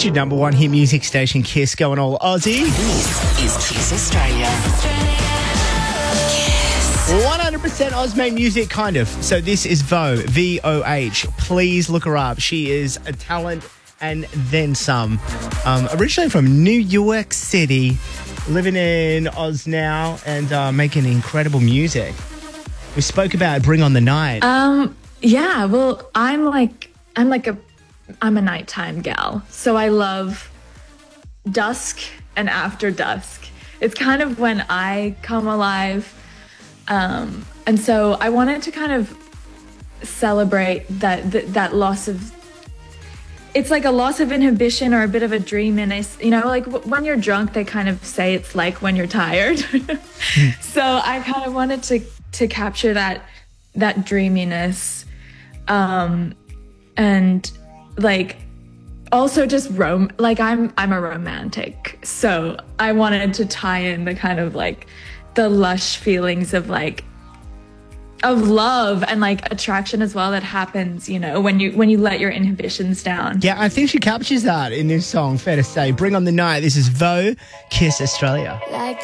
It's your number one hit music station, Kiss, going all Aussie. This is Kiss Australia. 100% Ozmate music, kind of. So this is Voh, V-O-H. Please look her up. She is a talent and then some. Originally from New York City, living in Oz now and making incredible music. We spoke about Bring on the Night. Yeah, well, I'm a nighttime gal. So I love dusk and after dusk. It's kind of when I come alive. And so I wanted to kind of celebrate that loss of, it's like a loss of inhibition or a bit of a dreaminess. You know, like when you're drunk, they kind of say it's like when you're tired. So I kind of wanted to capture that dreaminess. And like also just I'm a romantic. So I wanted to tie in the kind of like the lush feelings of love and like attraction as well that happens, you know, when you let your inhibitions down. Yeah, I think she captures that in this song, fair to say. Bring on the Night. This is Voh, Kiss Australia.